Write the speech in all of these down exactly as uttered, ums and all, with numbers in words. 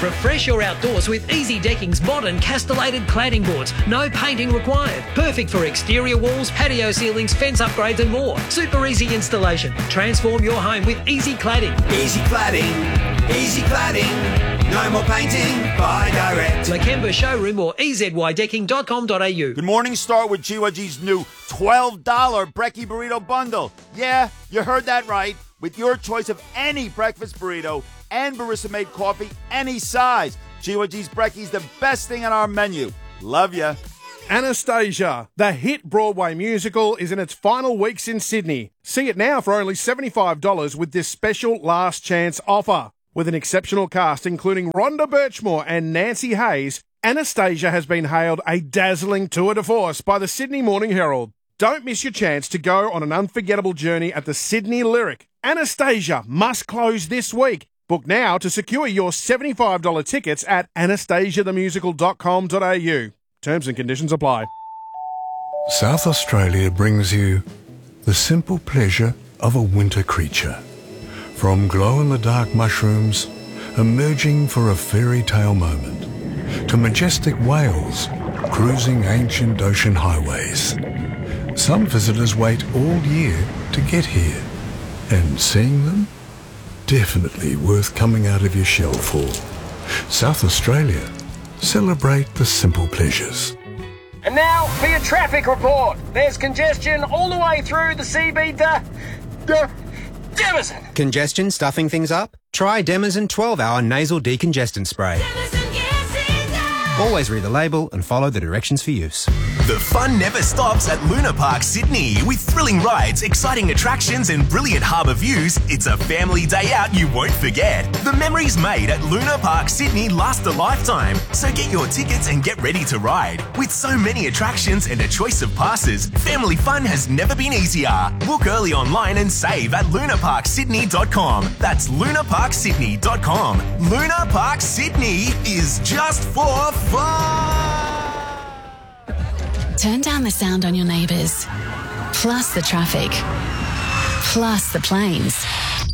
Refresh your outdoors with Easy Decking's modern castellated cladding boards. No painting required. Perfect for exterior walls, patio ceilings, fence upgrades and more. Super easy installation. Transform your home with Easy Cladding. Easy Cladding. Easy Cladding. No more painting. Buy direct. Lakemba Showroom or e z y decking dot com dot a u. Good morning, start with G Y G's new twelve dollar Brekkie Burrito Bundle. Yeah, you heard that right. With your choice of any breakfast burrito and barista-made coffee, any size. G Y G's Brekkie's the best thing on our menu. Love ya. Anastasia, the hit Broadway musical, is in its final weeks in Sydney. See it now for only seventy-five dollars with this special last chance offer. With an exceptional cast including Rhonda Birchmore and Nancy Hayes, Anastasia has been hailed a dazzling tour de force by the Sydney Morning Herald. Don't miss your chance to go on an unforgettable journey at the Sydney Lyric. Anastasia must close this week. Book now to secure your seventy-five dollars tickets at anastasia the musical dot com dot a u. Terms and conditions apply. South Australia brings you the simple pleasure of a winter creature. From glow-in-the-dark mushrooms emerging for a fairy tale moment, to majestic whales cruising ancient ocean highways. Some visitors wait all year to get here, and seeing them, definitely worth coming out of your shell for. South Australia, celebrate the simple pleasures. And now for your traffic report. There's congestion all the way through the C B to... to Demazin. Congestion stuffing things up? Try Demazin twelve hour nasal decongestant spray. Demazin gets it done. Always read the label and follow the directions for use. The fun never stops at Luna Park Sydney. With thrilling rides, exciting attractions and brilliant harbour views, it's a family day out you won't forget. The memories made at Luna Park Sydney last a lifetime, so get your tickets and get ready to ride. With so many attractions and a choice of passes, family fun has never been easier. Book early online and save at luna park sydney dot com. That's luna park sydney dot com. Luna Park Sydney is just for fun. Turn down the sound on your neighbours, plus the traffic, plus the planes.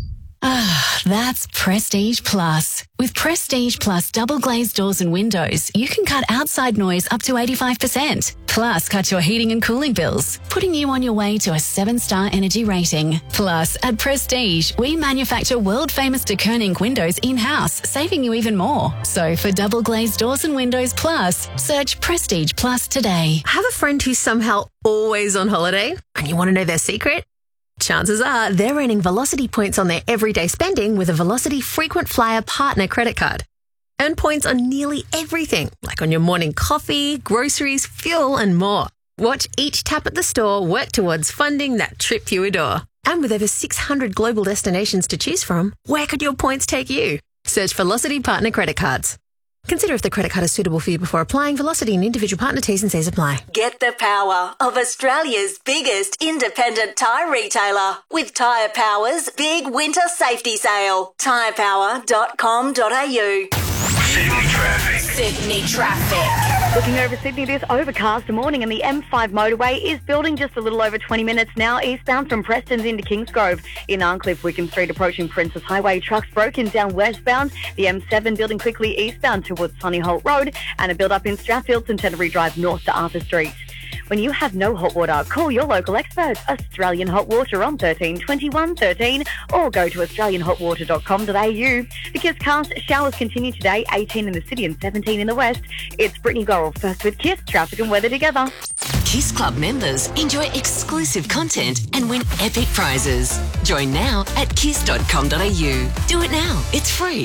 Ah, that's Prestige Plus. With Prestige Plus double glazed doors and windows, you can cut outside noise up to eighty-five percent. Plus, cut your heating and cooling bills, putting you on your way to a seven-star energy rating. Plus, at Prestige, we manufacture world-famous de Koning windows in-house, saving you even more. So, for double glazed doors and windows plus, search Prestige Plus today. Have a friend who's somehow always on holiday and you want to know their secret? Chances are they're earning Velocity points on their everyday spending with a Velocity Frequent Flyer Partner credit card. Earn points on nearly everything, like on your morning coffee, groceries, fuel, and more. Watch each tap at the store work towards funding that trip you adore. And with over six hundred global destinations to choose from, where could your points take you? Search Velocity Partner credit cards. Consider if the credit card is suitable for you before applying. Velocity and individual partner T's and C's apply. Get the power of Australia's biggest independent tyre retailer with Tyre Power's big winter safety sale. tyre power dot com dot a u. Sydney traffic. Sydney traffic. Looking over Sydney this overcast morning, and the M five motorway is building just a little over twenty minutes now eastbound from Preston's into Kingsgrove. In Arncliffe, Wickham Street approaching Princess Highway, trucks broken down westbound. The M seven building quickly eastbound towards Sunnyholt Road, and a build-up in Strathfield, Centenary Drive north to Arthur Street. When you have no hot water, call your local experts, Australian Hot Water on thirteen twenty-one thirteen, or go to australian hot water dot com dot a u. The Kiss Cast showers continue today, eighteen in the city and seventeen in the west. It's Brittany Gorrell, first with Kiss, traffic and weather together. Kiss Club members enjoy exclusive content and win epic prizes. Join now at kiss dot com dot a u. Do it now. It's free.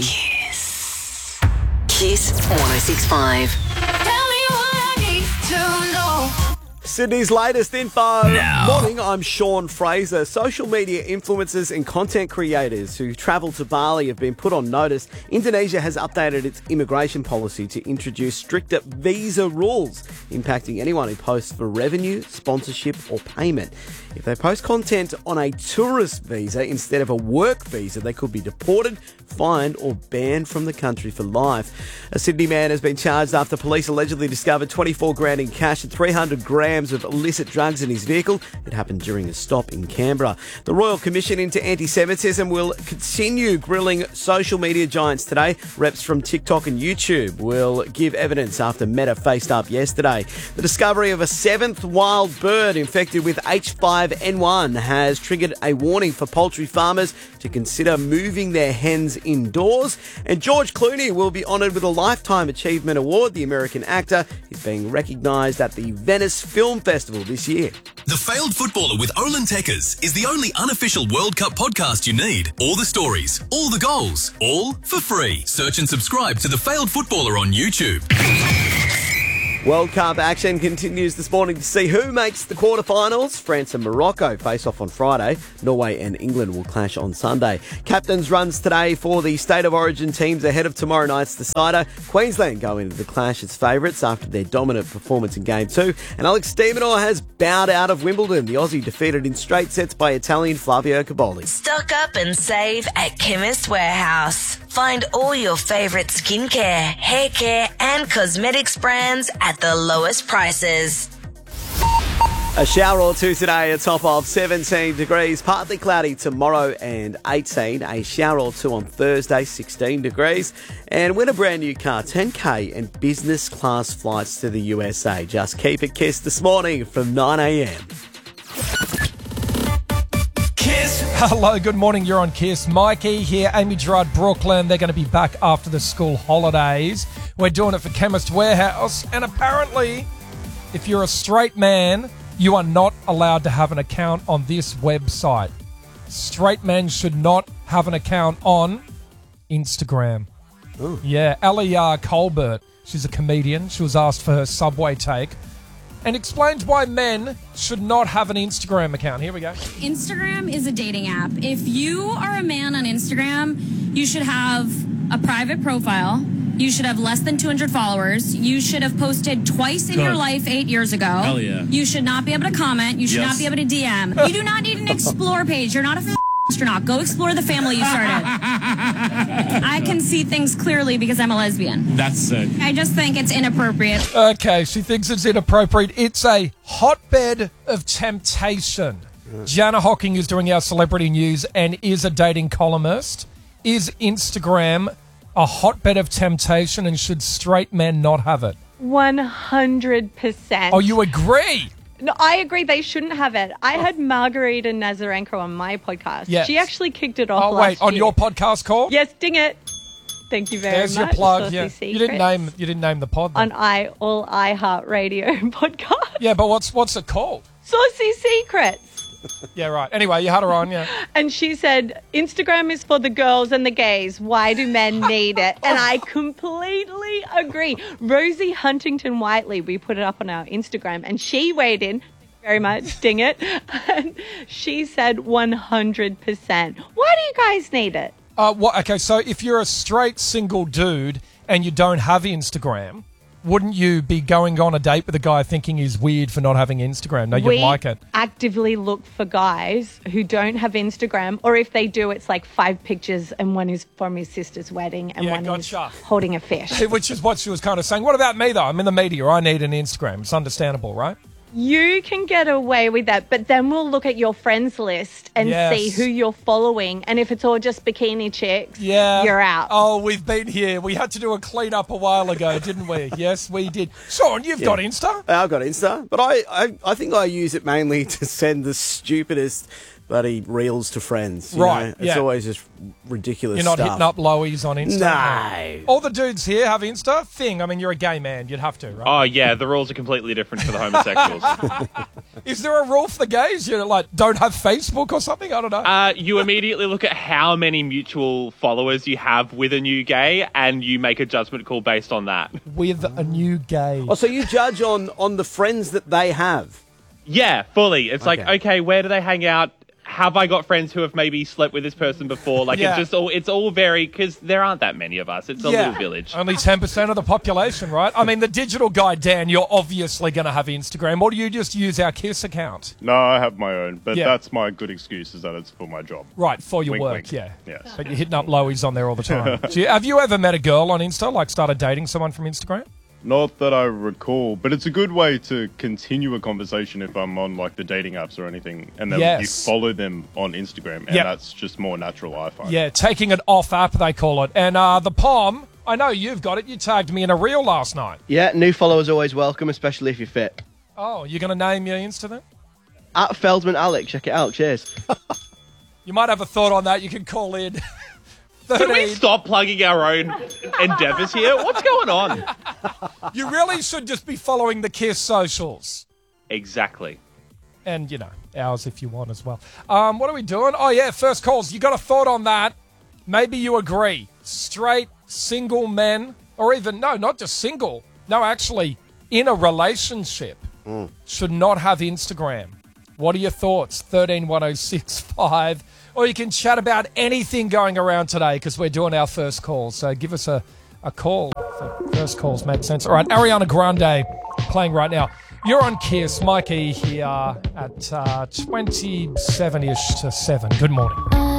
Kiss. Kiss one oh six point five. Tell me what I need to know. Sydney's latest info. Now. Morning, I'm Sean Fraser. Social media influencers and content creators who travel to Bali have been put on notice. Indonesia has updated its immigration policy to introduce stricter visa rules, impacting anyone who posts for revenue, sponsorship or payment. If they post content on a tourist visa instead of a work visa, they could be deported, fined or banned from the country for life. A Sydney man has been charged after police allegedly discovered twenty-four grand in cash and three hundred grams kilograms of illicit drugs in his vehicle. It happened during a stop in Canberra. The Royal Commission into Anti-Semitism will continue grilling social media giants today. Reps from TikTok and YouTube will give evidence after Meta faced up yesterday. The discovery of a seventh wild bird infected with H five N one has triggered a warning for poultry farmers to consider moving their hens indoors. And George Clooney will be honoured with a Lifetime Achievement Award. The American actor is being recognised at the Venice Film Festival this year. The Failed Footballer with Olin Tekkers is the only unofficial World Cup podcast you need. All the stories, all the goals, all for free. Search and subscribe to The Failed Footballer on YouTube. World Cup action continues this morning to see who makes the quarterfinals. France and Morocco face off on Friday. Norway and England will clash on Sunday. Captains runs today for the State of Origin teams ahead of tomorrow night's decider. Queensland go into the clash as favourites after their dominant performance in Game two. And Alex de Minaur has bowed out of Wimbledon. The Aussie defeated in straight sets by Italian Flavio Cobolli. Stock up and save at Chemist Warehouse. Find all your favourite skincare, hair care and cosmetics brands at the lowest prices. A shower or two today, a top of seventeen degrees. Partly cloudy tomorrow and eighteen. A shower or two on Thursday, sixteen degrees. And win a brand new car, ten K and business class flights to the U S A. Just keep it Kiss this morning from nine a.m. Hello, good morning. You're on Kiss. Mikey here, Amy Gerard, Brooklyn. They're going to be back after the school holidays. We're doing it for Chemist Warehouse. And apparently, if you're a straight man, you are not allowed to have an account on this website. Straight men should not have an account on Instagram. Ooh. Yeah, Ali uh, Colbert, she's a comedian. She was asked for her Subway take and explains why men should not have an Instagram account. Here we go. Instagram is a dating app. If you are a man on Instagram, you should have a private profile. You should have less than two hundred followers. You should have posted twice in Good. your life eight years ago. Hell yeah. You should not be able to comment. You should Yes. not be able to D M. You do not need an explore page. You're not a f- astronaut. Go explore the family you started. I can see things clearly because I'm a lesbian. That's sick. I just think it's inappropriate. Okay, she thinks it's inappropriate. It's a hotbed of temptation. Gianna Hocking is doing our celebrity news and is a dating columnist. Is Instagram a hotbed of temptation and should straight men not have it? one hundred percent. Oh, you agree? No, I agree they shouldn't have it. I had Margarita Nazarenko on my podcast. Yes. She actually kicked it off Oh, last wait, on year. your podcast called? Yes, ding it. Thank you very There's much. your plug. Saucy Yeah. You Secrets. didn't name you didn't name the pod. then. On I All iHeartRadio podcast. Yeah, but what's what's it called? Saucy Secrets. Yeah, right. Anyway, you had her on, yeah. And she said, Instagram is for the girls and the gays. Why do men need it? And I completely agree. Rosie Huntington Whiteley, we put it up on our Instagram, and she weighed in. Very much, ding it. And she said one hundred percent. Why do you guys need it? Uh, what? Okay, so if you're a straight single dude and you don't have Instagram, wouldn't you be going on a date with a guy thinking he's weird for not having Instagram? No, you'd we like it. actively look for guys who don't have Instagram, or if they do, it's like five pictures and one is from his sister's wedding and Yeah, one gotcha. is holding a fish. Which is what she was kind of saying. What about me, though? I'm in the media. I need an Instagram. It's understandable, right? You can get away with that, but then we'll look at your friends list and Yes. see who you're following. And if it's all just bikini chicks, Yeah. you're out. Oh, we've been here. We had to do a clean up a while ago, didn't we? Yes, we did. Sean, you've Yeah. got Insta? I've got Insta, but I, I, I think I use it mainly to send the stupidest bloody reels to friends. you Right, know? It's yeah. always just ridiculous You're not stuff. hitting up lowies on Insta? No. All the dudes here have Insta? Thing. I mean, you're a gay man. You'd have to, right? Oh, yeah, the rules are completely different for the homosexuals. Is there a rule for the gays? You like don't have Facebook or something? I don't know. Uh, you immediately look at how many mutual followers you have with a new gay, and you make a judgment call based on that. With a new gay. Oh, so you judge on, on the friends that they have? Yeah, fully. It's like, Okay. okay, where do they hang out? Have I got friends who have maybe slept with this person before? Like, Yeah. it's just all, it's all very, because there aren't that many of us. It's a little village. Only ten percent of the population, right? I mean, the digital guy, Dan, you're obviously going to have Instagram. Or do you just use our KISS account? No, I have my own, but Yeah. that's my good excuse is that it's for my job. Right, for your Wink, work, wink. yeah. Yes. But you're hitting up lowies on there all the time. Do you, have you ever met a girl on Insta, like started dating someone from Instagram? Not that I recall, but it's a good way to continue a conversation if I'm on like the dating apps or anything, and then Yes. you follow them on Instagram, and Yep. that's just more natural, I find. Yeah, taking it off app, they call it. And uh, the Pom, I know you've got it. You tagged me in a reel last night. Yeah, new followers always welcome, especially if you're fit. Oh, you're going to name your Insta then? At Feldman Alec, check it out. Cheers. You might have a thought on that. You can call in. Can we stop plugging our own endeavours here? What's going on? You really should just be following the Kiss socials. Exactly. And, you know, ours if you want as well. Um, what are we doing? Oh, yeah, first calls. You got a thought on that? Maybe you agree. Straight, single men, or even, no, not just single. No, actually, in a relationship, Mm. should not have Instagram. What are your thoughts? thirteen one oh six five. Or you can chat about anything going around today because we're doing our first call. So give us a, a call. So first calls make sense. All right, Ariana Grande playing right now. You're on Kiss. Mikey here at uh, twenty-seven-ish to seven. Good morning.